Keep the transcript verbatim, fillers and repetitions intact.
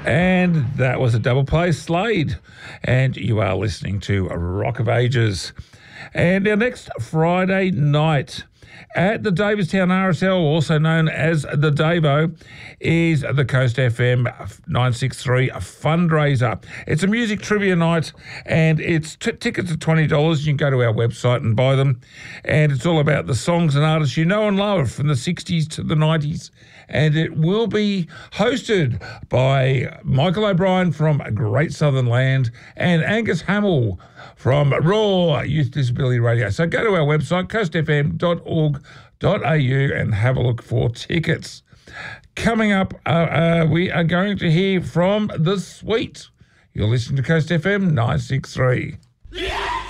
And that was a double play, Slade. And you are listening to Rock of Ages. And our next Friday night at the Davistown R S L, also known as the Davo, is the Coast F M nine sixty-three fundraiser. It's a music trivia night, and it's t- tickets are twenty dollars. You can go to our website and buy them. And it's all about the songs and artists you know and love from the sixties to the nineties. And it will be hosted by Michael O'Brien from Great Southern Land and Angus Hamill from Raw Youth Disability Radio. So go to our website, coast f m dot org dot a u, and have a look for tickets. Coming up, uh, uh, we are going to hear from The Sweet. You're listening to Coast F M nine sixty-three.